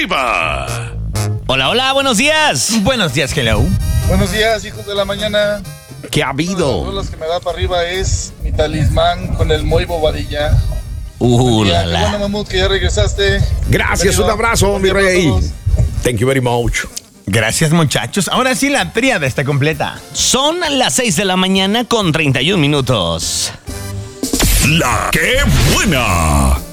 arriba. Hola, hola, buenos días. Buenos días, hello. Buenos días, hijos de la mañana. ¿Qué ha Una de las habido? rolas que me da para arriba es mi talismán con el Moy Bobadilla. La, Qué bueno, Mamut, que ya regresaste. Gracias, Bienvenido. un abrazo, Buen mi día para rey. todos. Thank you very much. Gracias, muchachos. Ahora sí, la tríada está completa. Son las 6 de la mañana con 31 minutos. La que buena.